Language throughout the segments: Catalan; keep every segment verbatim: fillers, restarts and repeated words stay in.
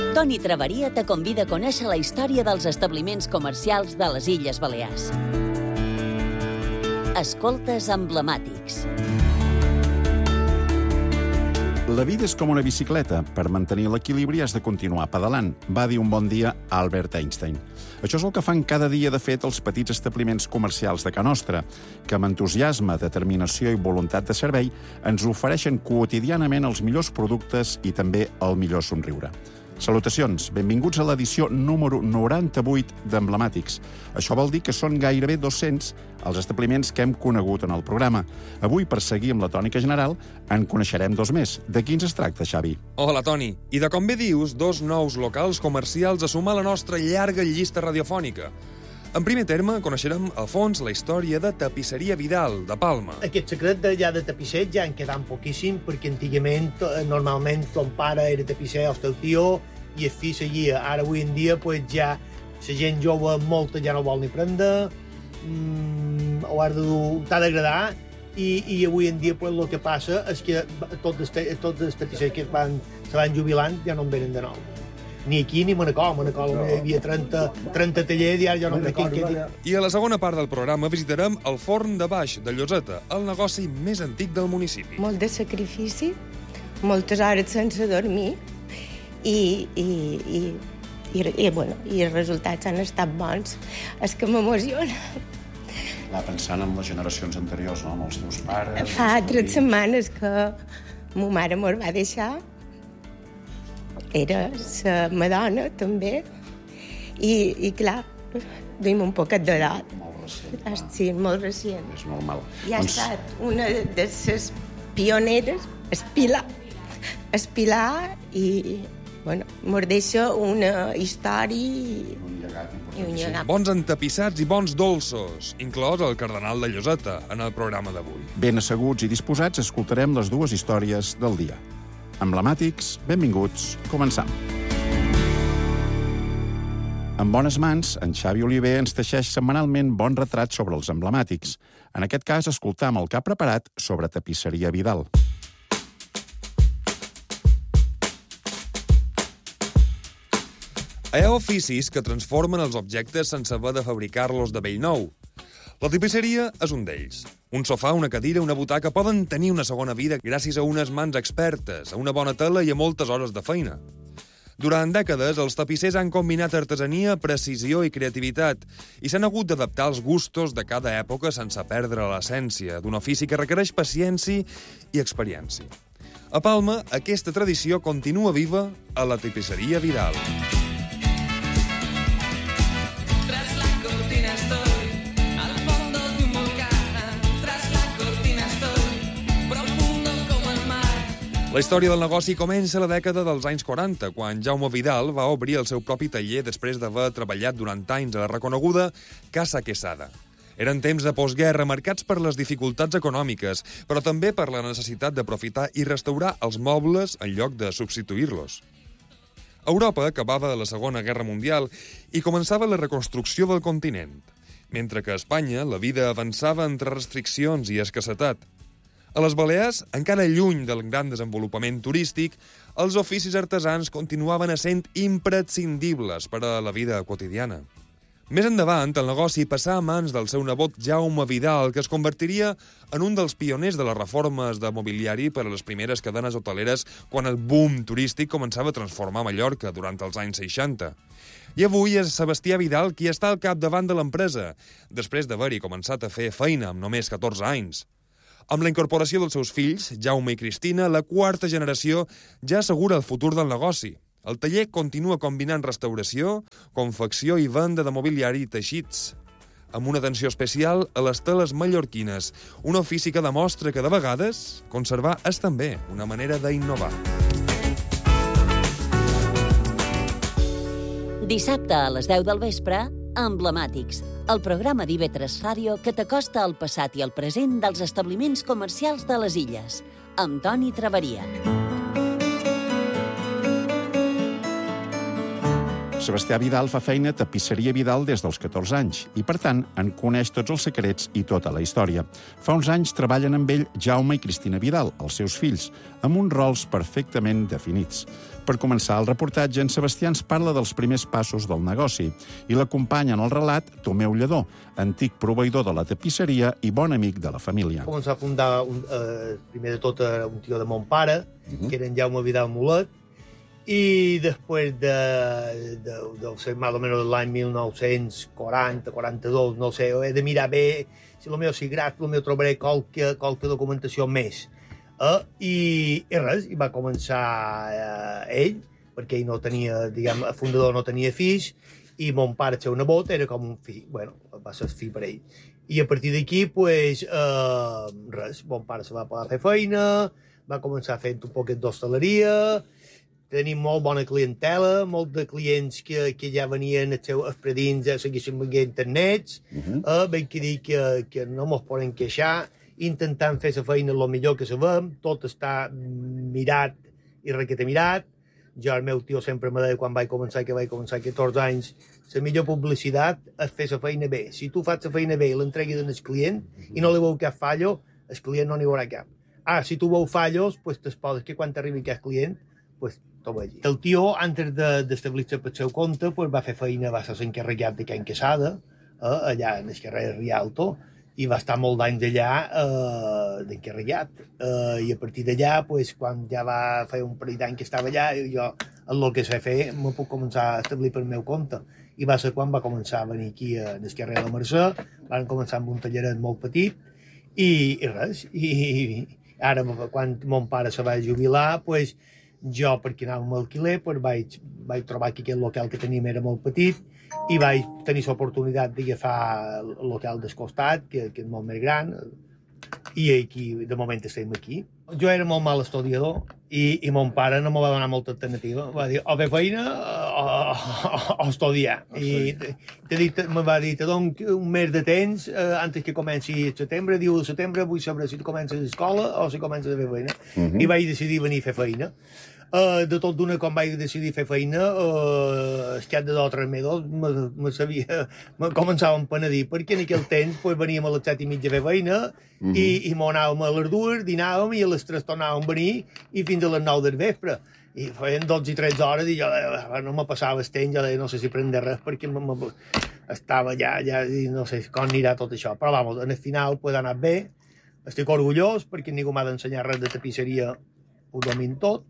Toni Traveria te convida a conèixer la història dels establiments comercials de les Illes Balears. Escoltes emblemàtics. La vida és com una bicicleta. Per mantenir l'equilibri has de continuar pedalant, va dir un bon dia Albert Einstein. Això és el que fan cada dia, de fet, els petits establiments comercials de Ca Nostra, que amb entusiasme, determinació i voluntat de servei ens ofereixen quotidianament els millors productes i també el millor somriure. Salutacions, benvinguts a l'edició número noranta-vuit d'Emblemàtics. Això vol dir que són gairebé dos-cents els establiments que hem conegut en el programa. Avui, per seguir amb la tònica general, en coneixerem dos més. De quins es tracta, Xavi? Hola, Toni. I de com bé dius, dos nous locals comercials a sumar a la nostra llarga llista radiofònica. En primer terme, coneixerem a fons la història de Tapisseria Vidal, de Palma. Aquest secret de, ja de tapisser ja en quedant poquíssim, perquè antigament, normalment, ton pare era tapisser, el teu tio, i el fill seguia. Ara, avui en dia, pues, ja la gent jove, molta, ja no vol ni prendre, mmm, ho has de dur, t'ha d'agradar, i, i avui en dia, pues, el que passa és que tots els, tots els tapissers que es van, se van jubilant ja no en venen de nou. Ni aquí ni a Manacor. A Manacor no. Hi havia trenta, trenta tallers i ara ja no crec que quedi. I a la segona part del programa visitarem el Forn de Baix de Lloseta, el negoci més antic del municipi. Molt de sacrifici, moltes hores sense dormir i, i, i, i, i, bueno, i els resultats han estat bons. És que m'emociona. Va pensant en les generacions anteriors, no? Amb els teus pares... Fa tres setmanes que ma mare mos va deixar. Era la madona, també, i, i clar, duim un poquet d'edat. Molt recient. Sí, molt recient. És normal. I ha doncs... estat una de les pioneres, espilar, espilar i, bueno, mos deixa una història i un llegat i un llegat. Bons entapissats i bons dolços, inclòs el cardenal de Lloseta, en el programa d'avui. Ben asseguts i disposats, escoltarem les dues històries del dia. Emblemàtics, benvinguts, començam. En bones mans, en Xavi Oliver ens teixeix setmanalment bon retrat sobre els emblemàtics. En aquest cas, escoltam el que ha preparat sobre Tapisseria Vidal. Hi ha oficis que transformen els objectes sense haver de fabricar-los de bell nou. La tapisseria és un d'ells. Un sofà, una cadira, una butaca poden tenir una segona vida gràcies a unes mans expertes, a una bona tela i a moltes hores de feina. Durant dècades, els tapissers han combinat artesania, precisió i creativitat i s'han hagut d'adaptar als gustos de cada època sense perdre l'essència d'un ofici que requereix paciència i experiència. A Palma, aquesta tradició continua viva a la Tapisseria Vidal. La història del negoci comença a la dècada dels anys quaranta, quan Jaume Vidal va obrir el seu propi taller després d'haver treballat durant anys a la reconeguda Casa Quesada. Eren temps de postguerra marcats per les dificultats econòmiques, però també per la necessitat d'aprofitar i restaurar els mobles en lloc de substituir-los. Europa acabava la Segona Guerra Mundial i començava la reconstrucció del continent, mentre que a Espanya la vida avançava entre restriccions i escassetat. A les Balears, encara lluny del gran desenvolupament turístic, els oficis artesans continuaven essent imprescindibles per a la vida quotidiana. Més endavant, el negoci passà a mans del seu nebot Jaume Vidal, que es convertiria en un dels pioners de les reformes de mobiliari per a les primeres cadenes hoteleres quan el boom turístic començava a transformar Mallorca durant els anys seixanta. I avui és Sebastià Vidal qui està al capdavant de l'empresa, després d'haver-hi començat a fer feina amb només catorze anys. Amb la incorporació dels seus fills, Jaume i Cristina, la quarta generació ja assegura el futur del negoci. El taller continua combinant restauració, confecció i venda de mobiliari i teixits, amb una atenció especial a les teles mallorquines, un ofici que demostra que, de vegades, conservar és també una manera d'innovar. Dissabte a les deu del vespre, Emblemàtics, el programa d'I V tres Ràdio que t'acosta al passat i al present dels establiments comercials de les Illes, amb Toni Traveria. Sebastià Vidal fa feina a Tapisseria Vidal des dels catorze anys i, per tant, en coneix tots els secrets i tota la història. Fa uns anys treballen amb ell Jaume i Cristina Vidal, els seus fills, amb uns rols perfectament definits. Per començar el reportatge, en Sebastià ens parla dels primers passos del negoci i l'acompanya en el relat Tomeu Lledó, antic proveïdor de la tapisseria i bon amic de la família. Començar a fundar, un, eh, primer de tot, un tio de mon pare, uh-huh. que era en Jaume Vidal Mulet, i després de, de, de, de més o menys de l'any mil nou-cents quaranta quaranta-dos, no sé, he de mirar bé, si el meu sigrat, el meu trobaré qualque, qualque documentació més. Eh? I, I res, i va començar eh, ell, perquè ell no tenia, diguem, el fundador no tenia fills, i mon pare, el seu nebot, era com un fill, bueno, va ser fill per ell. I a partir d'aquí, pues, eh, res, mon pare se va poder fer feina, va començar fent un poquet d'hostaleria. Tenim molt bona clientela, molt de clients que, que ja venien els seus predins a segueixen venint internets, uh-huh. eh, veig que dir que, que no mos poden queixar, intentant fer la feina el millor que sabem, tot està mirat i requete mirat. Jo, el meu tio sempre me deia quan vaig començar, que vaig començar catorze anys, la millor publicitat és fer la feina bé. Si tu fas la feina bé i l'entreguis al client uh-huh. i no li veu cap fallo, el client no n'hi haurà cap. Ah, si tu veu fallos, pues t'esposes que quan t'arribi aquest client, pues t'ho vegi. El tio, antes d'establir-se de, per seu compte, pues, va fer feina, va ser encarregat de Can Quesada, eh, allà en el carrer Rialto, i va estar molt d'anys allà eh, d'encarregat. Eh, I a partir d'allà, pues, quan ja va fer un parell d'any que estava allà, jo, el que sé fer, me puc començar a establir per meu compte. I va ser quan va començar a venir aquí a el carrer de la Mercè, van començar amb un talleret molt petit, i, i res. I, i ara, quan mon pare se va jubilar, pues, jo, perquè anava amb alquiler, pues vaig, vaig trobar que aquest local que tenim era molt petit i vaig tenir l'oportunitat d'agafar el local del costat, que, que és molt més gran, i aquí, de moment, estem aquí. Jo era molt mal estudiador i, i mon pare no me va donar molta alternativa. Va dir, o fer feina o, o, o estudiar. I te dit, me va dir, te dono un mes de temps eh, antes que comenci el setembre. Diu, el setembre vull saber si tu comences l'escola o si comences a fer feina. Uh-huh. I vaig decidir venir a fer feina. Uh, de tot d'una, quan vaig decidir fer feina, uh, el cap de dos o tres mesos me, me sabia, me començava a empenedir, perquè en aquell temps pues, veníem a les set i mitja a fer feina, mm-hmm. i, i m'ho anàvem a les dues, dinàvem, i a les tres tornàvem a venir, i fins a les nou del vespre. I feien dotze i tretze hores, i jo eh, no me passava el temps, jo deia, no sé si prendre res, perquè me, me, estava ja, ja, i no sé com anirà tot això. Però, vamos, en el final, pues, ha anat bé, estic orgullós, perquè ningú m'ha d'ensenyar res de tapisseria, ho domin tot,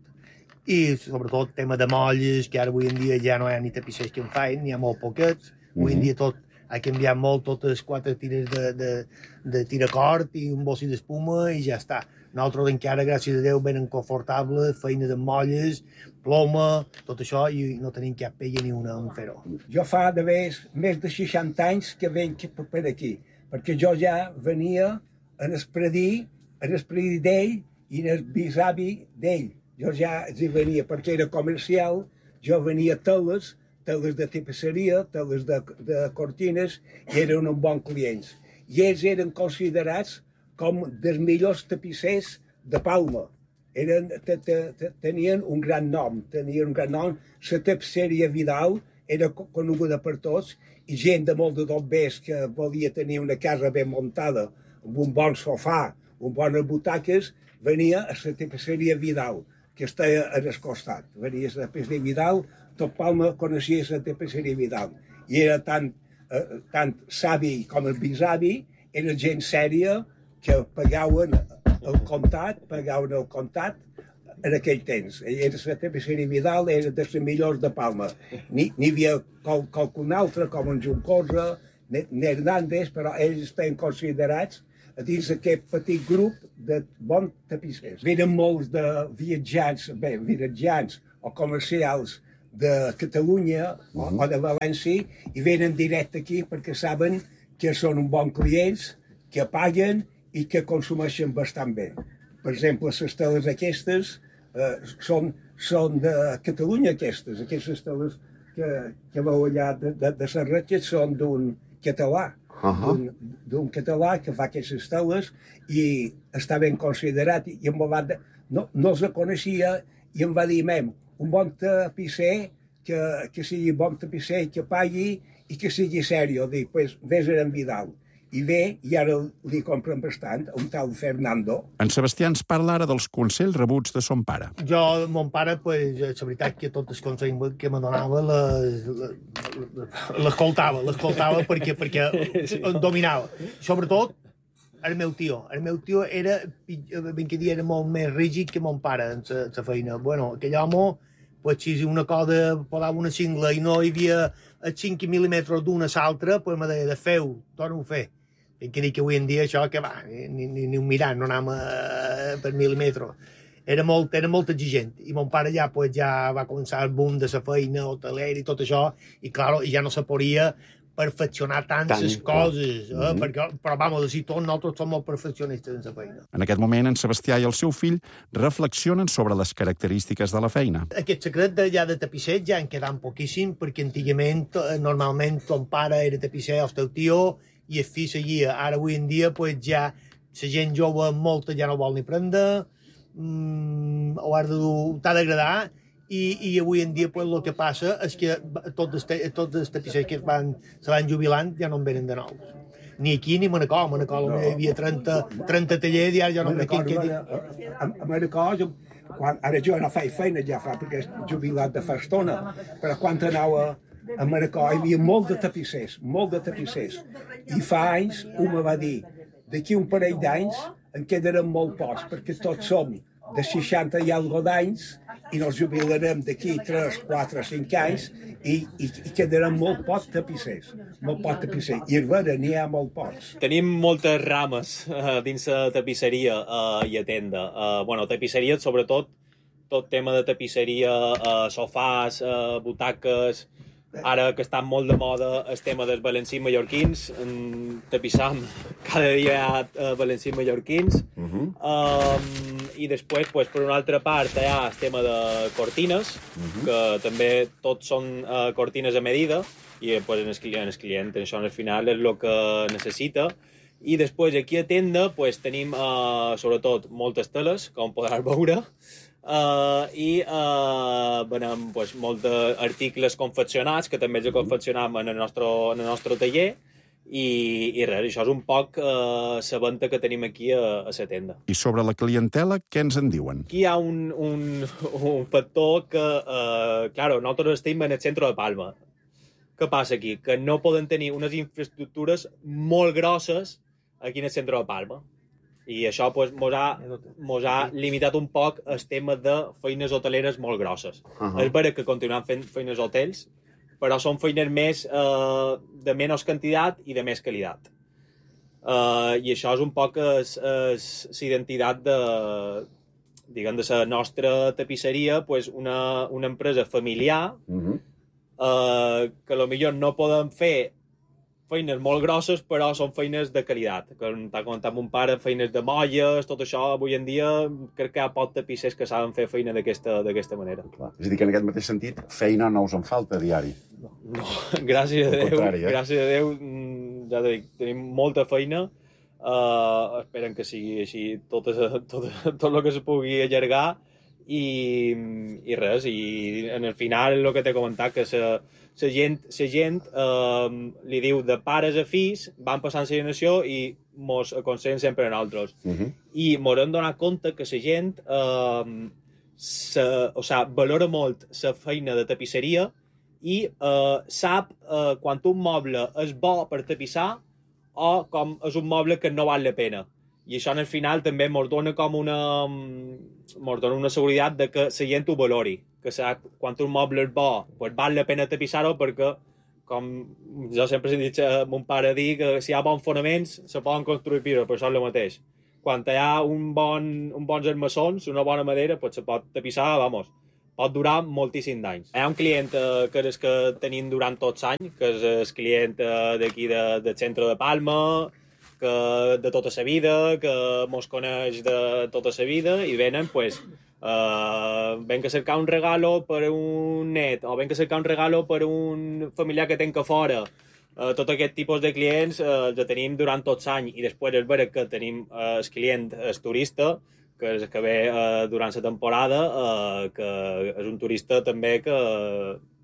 i sobretot tema de molles, que ara avui en dia ja no hi ha ni tapissers que en feien, n'hi ha molt poquets. Mm-hmm. Avui en dia tot ha canviat molt, totes quatre tires de, de, de tiracort i un bossi d'espuma i ja està. Nosaltres encara, gràcies a Déu, venen confortables, feina de molles, ploma, tot això, i no tenim cap pella ni una en fer-ho. Jo fa de més, més de seixanta anys que venc per aquí, perquè jo ja venia en el predí, en el predí d'ell i en el bisavi d'ell. Jo ja hi venia perquè era comercial, jo venia a teles, teles de tapisseria, teles de, de cortines, i eren uns bons clients. I ells eren considerats com dels millors tapissers de Palma. Eren, te, te, te, tenien un gran nom, tenien un gran nom. La tapisseria Vidal era coneguda per tots, i gent de molt de dobbers que volia tenir una casa ben muntada, amb un bon sofà, amb bones butaques, venia a la tapisseria Vidal, que està al costat. Venia a la tapisseria Vidal, tot Palma coneixia la tapisseria Vidal. I era tant, eh, tant savi com el bisavi, era gent sèria que pagaven el comptat, pagaven el comptat en aquell temps. Era la tapisseria Vidal, era de les millors de Palma. N'hi havia qual, qualcun altre, com en Juncosa, Hernández, però ells estaven considerats a dins d'aquest petit grup de bons tapissers. Venen molts de viatjants, bé, viatjants o comercials de Catalunya o, o de València i venen directe aquí perquè saben que són un bon clients, que paguen i que consumeixen bastant bé. Per exemple, les teles aquestes eh, són, són de Catalunya, aquestes. Aquestes teles que, que veu allà de, de, de Serratges són d'un català. Uh-huh. d'un català que fa aquestes teles i està ben considerat i em va, no, no els coneixia i em va dir, mem, un bon tapisser que, que sigui bon tapisser, que pagui i que sigui sèrio. Dic, pues, vés a en Vidal. I ve, i ara li compren bastant, un tal Fernando. En Sebastià ens parla ara dels consells rebuts de son pare. Jo, mon pare, pues, la veritat que tots els consells que me donava l'escoltava, l'escoltava perquè, perquè em dominava. Sobretot, el meu tio. El meu tio era, ben que dia, era molt més rígid que mon pare en la feina. Bueno, aquell home, pues, si una cosa posava una cingla i no hi havia cinc mil·límetres d'una a l'altra, pues me deia, de feu, torna-ho a fer. Hem que dir que avui en dia això, que va, ni, ni, ni un mirar, no anàvem a, per mil·límetres. Era molt, era molt exigent. I mon pare ja, pues, ja va començar el boom de la feina, hoteler i tot això, i clar, ja no se podia perfeccionar tantes Tant, coses, eh? Mm -hmm. Perquè, però, vamos, així tots nosaltres som molt perfeccionistes en la feina. En aquest moment, en Sebastià i el seu fill reflexionen sobre les característiques de la feina. Aquest secret de, ja de tapisser ja en quedant poquíssim, perquè antigament, normalment, ton pare era tapisser, el teu tio, i el fill seguia. Ara, avui en dia, pues, ja la gent jove molta ja no vol ni prendre, mm, ho has de dur, t'ha d'agradar, i, i avui en dia, pues, el que passa és que tots els, tots els tapissers que es van, se van jubilant ja no en venen de nous. Ni aquí ni a Manacor. A Manacor no. Hi havia trenta, trenta tallers i ara ja no en quin que dir. A, a Manacor, jo, quan, ara jo no faig feina ja fa, perquè és jubilat de fa estona, però quan anava a Manacor hi havia molt de tapissers, molt de tapissers. I fa anys un me va dir, d'aquí un parell d'anys en quedarem molt pocs, perquè tots som de seixanta i algo d'anys i nos jubilarem d'aquí tres, quatre, cinc anys i, i, i quedarem molt pocs tapissers, molt pocs tapissers. I és vera, n'hi ha molt pocs. Tenim moltes rames uh, dins la tapisseria uh, i a tenda. Uh, bueno, tapisseria, sobretot, tot tema de tapisseria, uh, sofàs, uh, butaques. Ara que estan molt de moda el tema dels valencins mallorquins, tapissam cada dia hi ha uh, valencins mallorquins. Uh -huh. um, I després, pues, per una altra part, hi ha el tema de cortines, uh -huh. que també tots són uh, cortines a medida, i pues, en el client, en el client això al final és el que necessita. I després aquí a tenda pues, tenim uh, sobretot moltes teles, com podràs veure, Uh, i uh, venem pues, molts articles confeccionats, que també els confeccionam en el nostre, en el nostre taller, i, i res, això és un poc uh, la venda que tenim aquí a, a la tenda. I sobre la clientela, què ens en diuen? Aquí hi ha un, un, un factor que, uh, claro, nosaltres estem en el centre de Palma. Què passa aquí? Que no poden tenir unes infraestructures molt grosses aquí en el centre de Palma. I això pues, mos, ha, mos ha limitat un poc el tema de feines hoteleres molt grosses. Uh -huh. És vera que continuem fent feines hotels, però són feines més eh, de menys quantitat i de més qualitat. Eh, I això és un poc la identitat de, diguem, de la nostra tapisseria, pues, una, una empresa familiar, uh -huh. eh, que potser no poden fer feines molt grosses, però són feines de qualitat. Com t'ha comentat mon pare, feines de molles, tot això, avui en dia, crec que hi ha pocs tapissers que saben fer feina d'aquesta manera. Clar. És a dir, que en aquest mateix sentit, feina no us en falta a diari. No, no. Gràcies a Déu, contrari, eh? gràcies a Déu, ja dic, tenim molta feina. Uh, esperen que sigui així tot, tot, tot el que se pugui allargar. I, i res, i en el final el que t'he comentat, que la la gent, la gent eh, li diu de pares a fills, van passant la generació i mos aconsellen sempre a nosaltres. Uh -huh. I mos hem donat compte que la gent eh, se, o sea, valora molt la feina de tapisseria i eh, sap eh, quan un moble és bo per tapissar o com és un moble que no val la pena. I això, al final, també mos dona com una, mos dona una seguretat de que la gent ho valori. Que sap, quan un moble és bo, pues val la pena tapissar-ho perquè, com jo sempre he dit a mon pare dir, que si hi ha bons fonaments, se poden construir pisos, però això és el mateix. Quan hi ha un bon, un bons armassons, una bona madera, pues se pot tapissar, vamos, pot durar moltíssims anys. Hi ha un client eh, que és que tenim durant tots anys, que és el client eh, d'aquí de, del centre de Palma, que de tota la vida, que mos coneix de tota la vida, i venen, pues, uh, ven que cercar un regalo per un net, o ven que cercar un regalo per un familiar que tenc a fora. Uh, tot aquest tipus de clients uh, els tenim durant tots anys, i després és vera que tenim uh, el client, el turista, que és el que ve uh, durant la temporada, uh, que és un turista també que,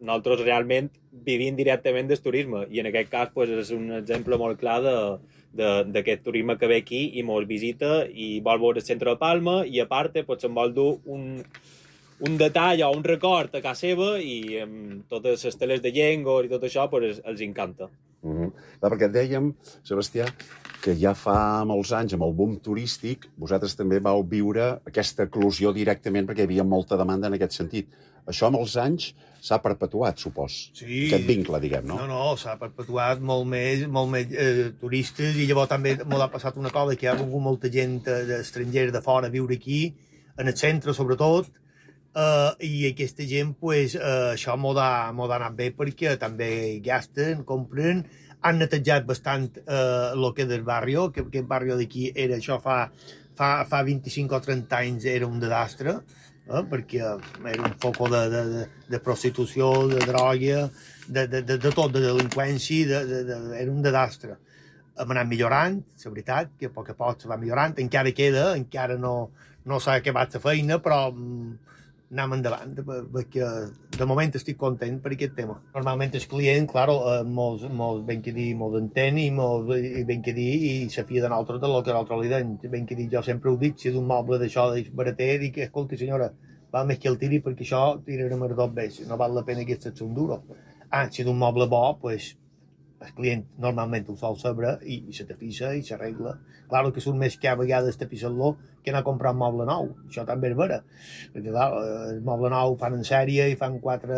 nosaltres realment vivim directament del turisme, i en aquest cas pues, és un exemple molt clar d'aquest turisme que ve aquí i mos visita i vol veure el centre de Palma, i a part pues, se'n vol dur un, un detall o un record a casa seva, i amb totes les teles de llengua i tot això pues, els encanta. Mm-hmm. Clar, perquè dèiem, Sebastià, que ja fa molts anys, amb el boom turístic, vosaltres també vau viure aquesta eclosió directament perquè hi havia molta demanda en aquest sentit. Això amb els anys s'ha perpetuat, supos. Sí. Aquest vincle, diguem, no? No, no, s'ha perpetuat molt més, molt més eh, turistes, i llavors també m'ha passat una cosa, que hi ha vingut molta gent estrangera de fora a viure aquí, en el centre sobretot, eh, i aquesta gent, pues, eh, això m'ho ha anat bé perquè també gasten, compren, han netejat bastant eh, el que és del barri, que aquest barri d'aquí era això fa, fa, fa vint-i-cinc o trenta anys, era un desastre, eh, perquè era un foc de, de, de prostitució, de droga, de, de, de, de tot, de delinqüència, de, de, de, era un desastre. Hem anat millorant, la veritat, que a poc a poc se va millorant, encara queda, encara no, no s'ha acabat la feina, però anem endavant, perquè de moment estic content per aquest tema. Normalment el client, claro, mos, mos ben que dir, mos entén i mos ben que dir i se fia de nosaltres del que nosaltres li dem. Ben que dir, jo sempre ho dic, si és un moble d'això, barater, dic, escolti senyora, val més que el tiri perquè això tirarem a dos veces, no val la pena que aquests són duro. Ah, si és un moble bo, pues, el client normalment ho sol saber i, i se tapissa i s'arregla. Claro que surt més que a vegades tapissar-lo que anar a comprar un moble nou. Això també és vera. Perquè, clar, el moble nou fan en sèrie i fan quatre,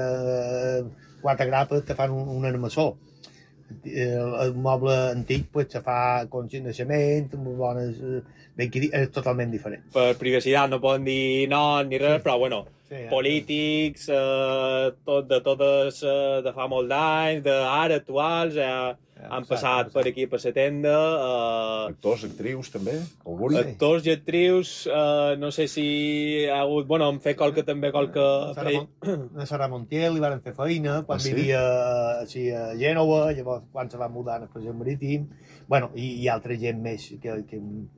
quatre grapes que fan un, un armassó. El, el moble antic pues, se fa con naixement, amb bones... Ben que dir, és totalment diferent. Per privacitat no poden dir no ni res, sí. Però bueno, sí, ja. Polítics, eh, tot, de totes, eh, de fa molt d'anys, d'ara, actuals, eh, ja, han passat per aquí, per la tenda. Eh, actors, actrius, també? Algun? Actors i actrius, eh, no sé si ha hagut... Bueno, hem fet qualque, també qualque... A Sara Montiel li van fer feina, quan ah, sí? vivia així, a Gènova, llavors quan se va mudar al Present Marítim, bueno, i, i altra gent més que... que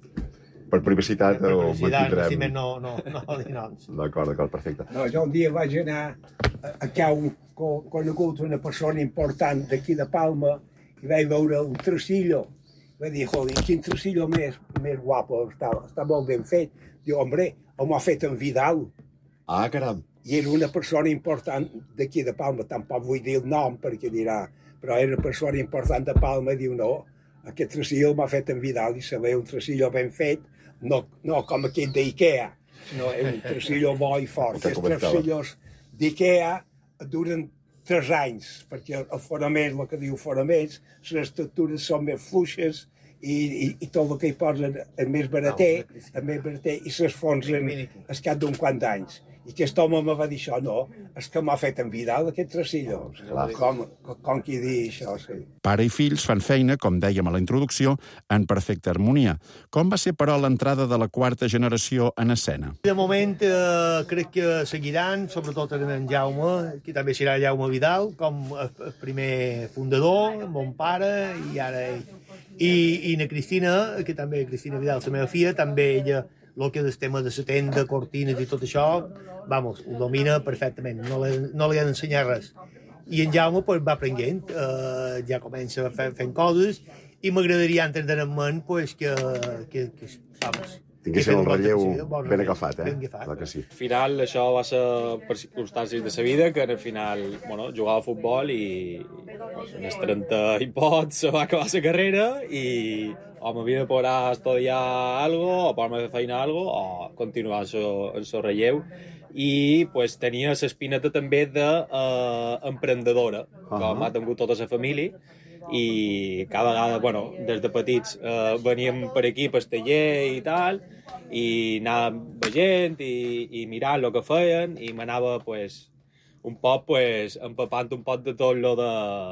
per privacitat per o privacitat, no, no, no, no dir noms. D'acord, d'acord, perfecte. No, jo un dia vaig anar a, a Cau, conegut una persona important d'aquí de Palma, i vaig veure un tresillo. Vaig dir, joder, quin tresillo més, més guapo, està, està molt ben fet. Diu, hombre, ho m'ha fet en Vidal. Ah, caram. I era una persona important d'aquí de Palma, tampoc vull dir el nom perquè dirà, però era una persona important de Palma, i diu, no, aquest tresillo m'ha fet en Vidal, i saber un tresillo ben fet, no, no com aquell d'Ikea, sinó un tresillo bo i fort. Els tresillos d'Ikea duren tres anys, perquè el fonament, el que diu fonaments, les estructures són més fluixes i, i, i tot el que hi posen és més barater, és més barater i s'esfonsen al cap d'un quant d'anys. I aquest home me va dir això, no, és que m'ha fet en Vidal aquest tresillo. Com, com qui dir això, sí. Pare i fills fan feina, com dèiem a la introducció, en perfecta harmonia. Com va ser, però, l'entrada de la quarta generació en escena? De moment, eh, crec que seguiran, sobretot en Jaume, que també serà Jaume Vidal, com el primer fundador, mon pare, i ara ell. I, i na Cristina, que també, Cristina Vidal, la meva filla, també ella, el que és el tema de la tenda, cortines i tot això, vamos, ho domina perfectament, no li, no li han ensenyat res. I en Jaume pues, va aprenent, eh, ja comença fent, fent coses, i m'agradaria entendre en ment pues, que, que, que, vamos, tinguessin el relleu bon ben agafat, eh? Ben agafat. Clar que sí. Al final, això va ser per circumstàncies de la vida, que al final, bueno, jugava a futbol i pues, en els trenta i pocs se va acabar la carrera i o m'havia de poder estudiar algo, o poder fer feina algo, o continuar en el relleu. I pues, tenia l'espineta també d'emprendedora, de, uh, com ha tingut tota la família, i cada vegada, bueno, des de petits eh, veníem per aquí, per taller i tal, i anàvem veient i, i mirant el que feien, i m'anava, pues, un poc, pues, empapant un poc de tot lo de